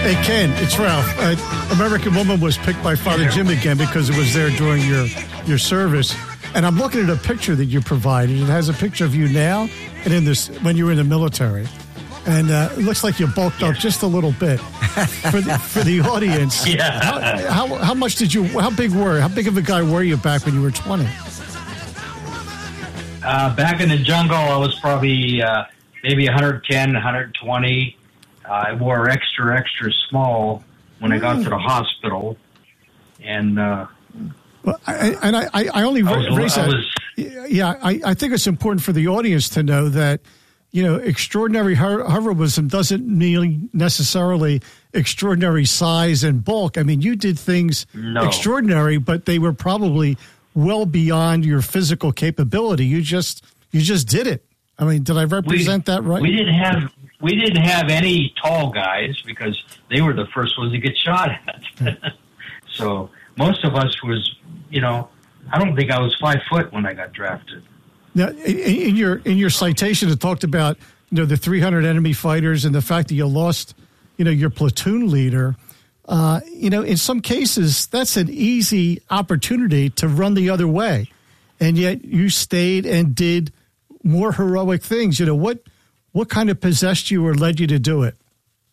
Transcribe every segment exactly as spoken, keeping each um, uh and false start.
Hey, Ken, it's Ralph. Uh, American Woman was picked by Father Jim again because it was there during your, your service. And I'm looking at a picture that you provided. It has a picture of you now and in this when you were in the military. And uh, it looks like you bulked up just a little bit. For the, for the audience, yeah. how, how, how much did you, how big were, how big of a guy were you back when you were twenty? Uh, back in the jungle, I was probably uh, maybe one ten, one twenty. Uh, I wore extra, extra small when I got to the hospital. And, uh, well, I, and I, I only I was, raise that. I was, yeah, I, I think it's important for the audience to know that, you know, extraordinary her- heroism doesn't mean necessarily extraordinary size and bulk. I mean, you did things no. extraordinary, but they were probably well beyond your physical capability. You just, you just did it. I mean, did I represent we, that right? We didn't have, we didn't have any tall guys because they were the first ones to get shot at. So most of us was, you know, I don't think I was five foot when I got drafted. Now, in your in your citation, it talked about, you know, the three hundred enemy fighters and the fact that you lost, you know, your platoon leader. Uh, you know, in some cases, that's an easy opportunity to run the other way, and yet you stayed and did more heroic things. You know, what what kind of possessed you or led you to do it?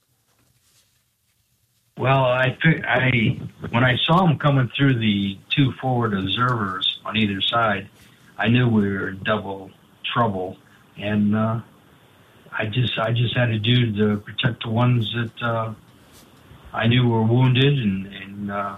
Well, I I when I saw them coming through the two forward observers on either side, I knew we were in double trouble, and uh, I just I just had to do to protect the ones that uh, I knew were wounded, and, and uh,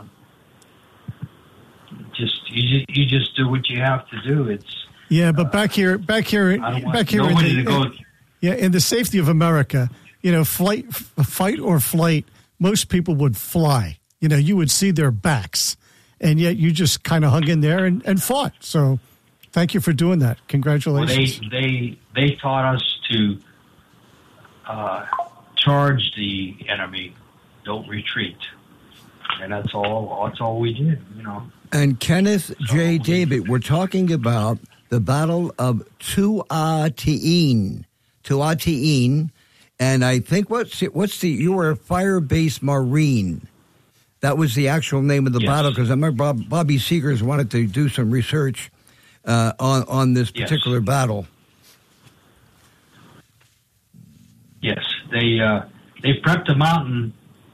just you just you just do what you have to do. It's yeah, but uh, back here, back here, back here, in the, to go in, yeah, in the safety of America, you know, flight, fight or flight. Most people would fly. You know, you would see their backs, and yet you just kind of hung in there and, and fought. So, thank you for doing that. Congratulations. Well, they they they taught us to uh, charge the enemy, don't retreat, and that's all. That's all we did. You know. And Kenneth J. David, we're talking about the Battle of Tuatiin, Tuatiin. And I think what's the, what's the you were a fire base Marine. That was the actual name of the yes. battle, because I remember Bob, Bobby Seegers wanted to do some research uh, on on this particular yes. battle. Yes, they uh, they prepped a mountain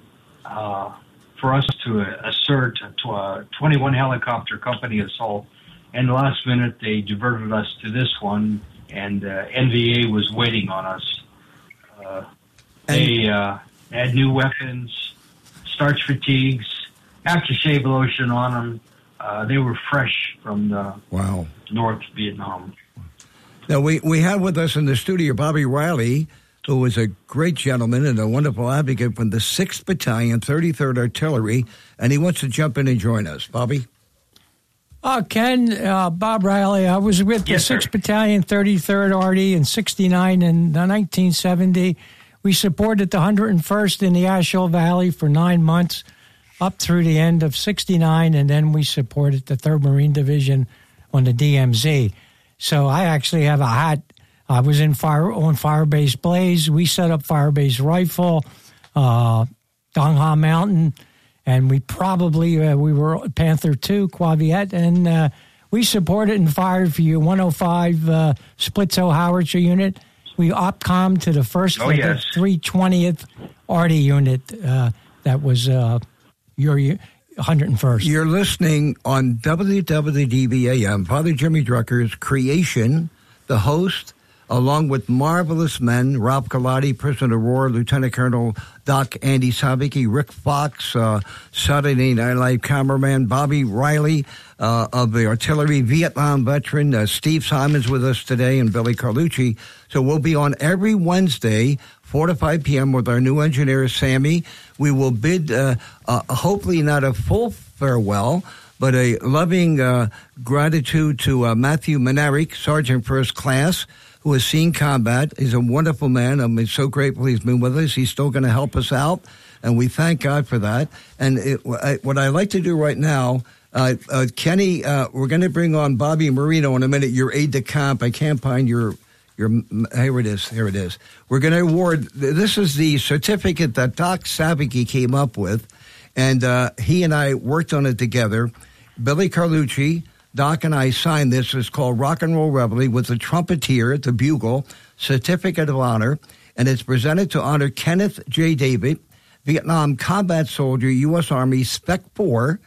uh, for us to uh, assert to a twenty-one helicopter company assault, and the last minute they diverted us to this one, and uh, N V A was waiting on us. Uh, they uh, had new weapons, starch fatigues, aftershave lotion on them. Uh, they were fresh from the wow. North Vietnam. Now, we, we have with us in the studio Bobby Riley, who was a great gentleman and a wonderful advocate from the sixth Battalion, thirty-third Artillery, and he wants to jump in and join us. Bobby? Uh, Ken, uh, Bob Riley, I was with yes, the sixth sir. Battalion, thirty-third Arty in sixty-nine and nineteen seventy. We supported the one hundred first in the Asheville Valley for nine months up through the end of sixty-nine, and then we supported the third Marine Division on the D M Z. So I actually have a hat. I was in fire on Firebase Blaze. We set up Firebase Rifle, uh, Dong Ha Mountain, and we probably, uh, we were Panther two, Quaviet, and uh, we supported and fired for you one oh five uh, Splitzo Howitzer unit. We opcom to the first oh, of yes. the three hundred twentieth Arty unit uh, that was uh, your one hundred first. You're listening on W W D B A M, Father Jimmy Drucker's Creation, the host, along with marvelous men, Ralph Galati, Prisoner of War, Lieutenant Colonel Doc Andy Savicki, Rick Fox, uh, Saturday Night Live cameraman, Bobby Riley uh, of the Artillery, Vietnam veteran, uh, Steve Simons with us today, and Billy Carlucci. So we'll be on every Wednesday, four to five p.m. with our new engineer, Sammy. We will bid, uh, uh, hopefully not a full farewell, but a loving uh, gratitude to uh, Matthew Menarik, Sergeant First Class, who has seen combat. He's a wonderful man. I'm so grateful he's been with us. He's still going to help us out, and we thank God for that. And it, I, what I like to do right now, uh, uh, Kenny, uh, we're going to bring on Bobby Marino in a minute, your aide-de-camp. I can't find your Your, here it is. Here it is. We're going to award. This is the certificate that Doc Savicki came up with, and uh, he and I worked on it together. Billy Carlucci, Doc, and I signed this. It's called Rock and Roll Reveille with the trumpeter, the bugle, certificate of honor, and it's presented to honor Kenneth J. David, Vietnam combat soldier, U S. Army, Spec four.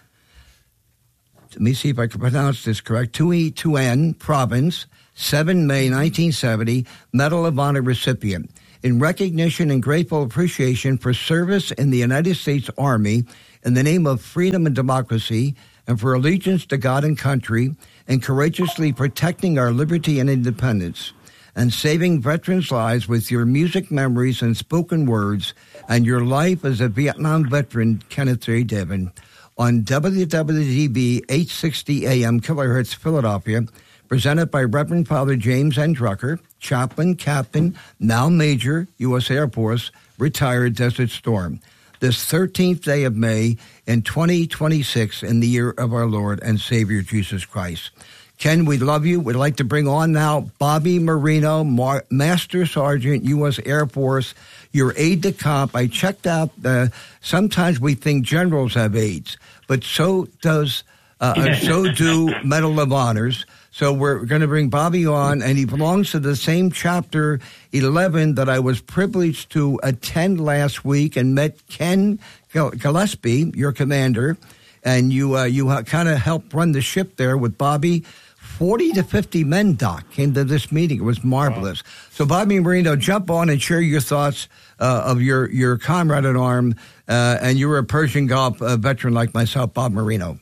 Let me see if I can pronounce this correct. Tui Tuan Province, seventh of May, nineteen seventy, Medal of Honor recipient. In recognition and grateful appreciation for service in the United States Army in the name of freedom and democracy, and for allegiance to God and country, and courageously protecting our liberty and independence, and saving veterans' lives with your music memories and spoken words, and your life as a Vietnam veteran, Kenneth J. David. On W W D B eight sixty A M kilohertz Philadelphia, presented by Reverend Father James N. Drucker, chaplain, captain, now major, U S. Air Force, retired Desert Storm. This thirteenth day of May in twenty twenty-six, in the year of our Lord and Savior Jesus Christ. Ken, we love you. We'd like to bring on now Bobby Marino, Mar- Master Sergeant, U S. Air Force, your aide-de-camp. I checked out, uh, sometimes we think generals have aides, but so does, uh, so do Medal of Honors. So we're going to bring Bobby on, and he belongs to the same Chapter eleven that I was privileged to attend last week and met Ken Gillespie, your commander, and you uh, you kind of helped run the ship there with Bobby. forty to fifty men, Doc, came to this meeting. It was marvelous. Wow. So, Bobby Marino, jump on and share your thoughts uh, of your, your comrade at arms, uh, and you were a Persian Gulf uh, veteran like myself, Bob Marino.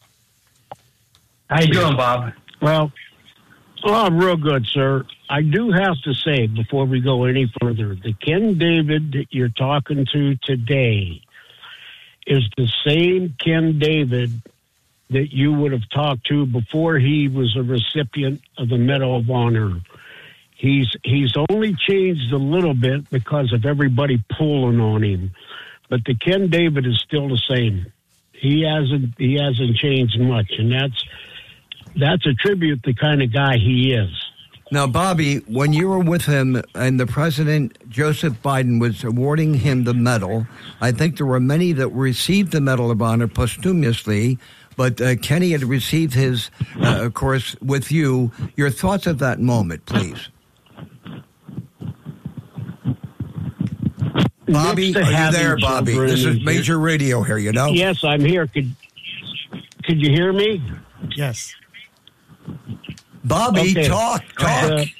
How you doing, Bob? Well, oh, real good, sir. I do have to say, before we go any further, the Ken David that you're talking to today is the same Ken David that you would have talked to before he was a recipient of the Medal of Honor. He's he's only changed a little bit because of everybody pulling on him, but the Ken David is still the same. He hasn't he hasn't changed much, and that's that's a tribute to the kind of guy he is. Now, Bobby, when you were with him and the President Joseph Biden was awarding him the medal, I think there were many that received the Medal of Honor posthumously. But uh, Kenny had received his, uh, of course, with you. Your thoughts at that moment, please. Bobby, are you there, Bobby? This is major radio here, you know? Yes, I'm here. Could could you hear me? Yes. Bobby, okay. talk, talk. Uh,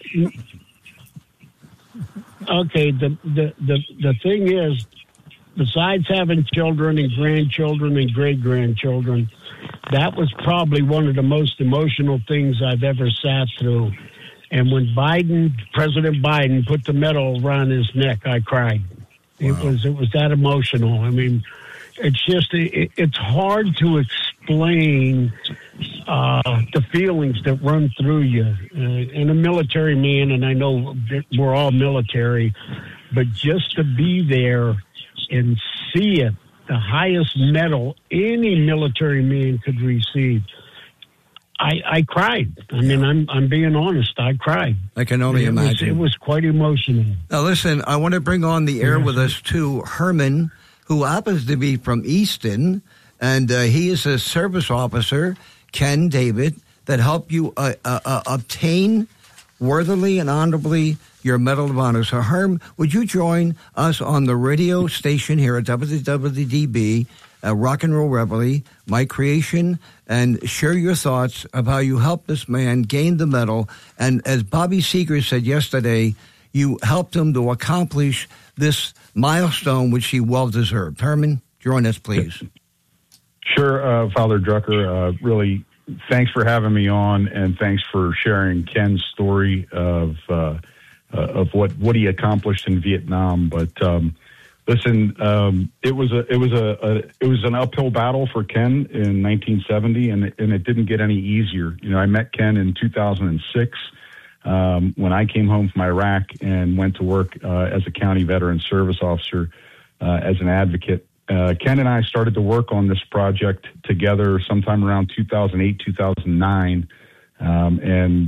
okay, the, the, the, the thing is, besides having children and grandchildren and great-grandchildren, that was probably one of the most emotional things I've ever sat through. And when Biden, President Biden, put the medal around his neck, I cried. Wow. It was it was that emotional. I mean, it's just it, it's hard to explain uh, the feelings that run through you. Uh, and a military man, and I know we're all military, but just to be there and see it, the highest medal any military man could receive. I, I cried. I mean, I'm I'm being honest. I cried. I can only it imagine. Was, it was quite emotional. Now, listen, I want to bring on the air yes. with us, too, Herman, who happens to be from Easton, and uh, he is a service officer, Ken David, that helped you uh, uh, uh, obtain worthily and honorably your Medal of Honor. So, Herm, would you join us on the radio station here at W W D B, uh, Rock and Roll Reveille, my creation, and share your thoughts of how you helped this man gain the medal. And as Bobby Seeger said yesterday, you helped him to accomplish this milestone, which he well deserved. Herman, join us, please. Sure, uh, Father Drucker. Uh, really, thanks for having me on, and thanks for sharing Ken's story of uh, uh, of what, what he accomplished in Vietnam. But um, listen, um, it was a it was a, a it was an uphill battle for Ken in nineteen seventy, and it, and it didn't get any easier. You know, I met Ken in two thousand six um, when I came home from Iraq and went to work uh, as a county veteran service officer uh, as an advocate. Uh, Ken and I started to work on this project together sometime around two thousand eight, two thousand nine, um, and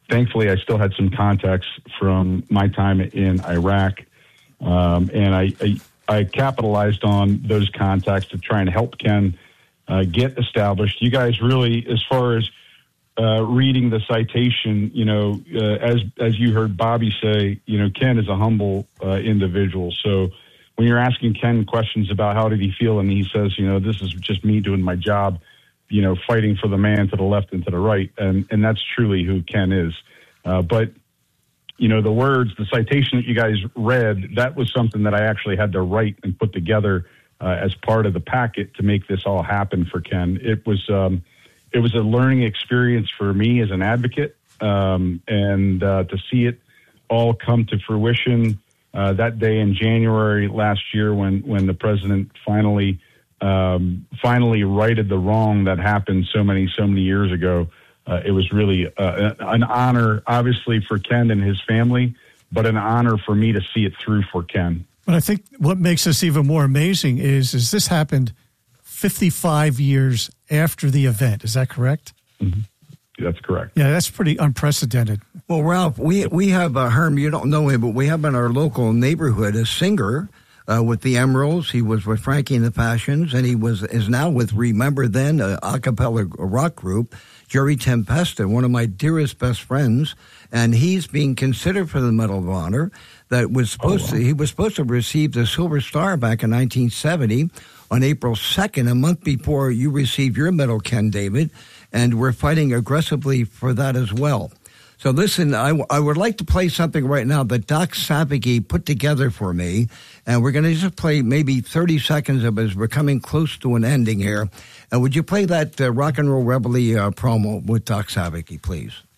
thankfully, I still had some contacts from my time in Iraq, um, and I, I I capitalized on those contacts to try and help Ken uh, get established. You guys really, as far as uh, reading the citation, you know, uh, as as you heard Bobby say, you know, Ken is a humble uh, individual. So when you're asking Ken questions about how did he feel, and he says, you know, this is just me doing my job, you know, fighting for the man to the left and to the right, and and that's truly who Ken is. Uh, but you know, the words, the citation that you guys read, that was something that I actually had to write and put together uh, as part of the packet to make this all happen for Ken. It was um, it was a learning experience for me as an advocate, um, and uh, to see it all come to fruition uh, that day in January last year when when the president finally um, finally righted the wrong that happened so many so many years ago. Uh, it was really uh, an honor, obviously, for Ken and his family, but an honor for me to see it through for Ken. But I think what makes this even more amazing is, is this happened fifty-five years after the event. Is that correct? Mm-hmm. That's correct. Yeah, that's pretty unprecedented. Well, Ralph, we we have, uh, Herm, you don't know him, but we have in our local neighborhood a singer uh, with the Emeralds. He was with Frankie and the Passions, and he was is now with Remember Then, a a cappella rock group. Jerry Tempesta, one of my dearest best friends, and he's being considered for the Medal of Honor. That was supposed oh, wow. to he was supposed to receive the Silver Star back in nineteen seventy on April second, a month before you received your medal, Ken David, and we're fighting aggressively for that as well. So listen, I, w- I would like to play something right now that Doc Savicki put together for me, and we're going to just play maybe thirty seconds of it as we're coming close to an ending here. And would you play that uh, Rock and Roll Reveille uh, promo with Doc Savicki, please?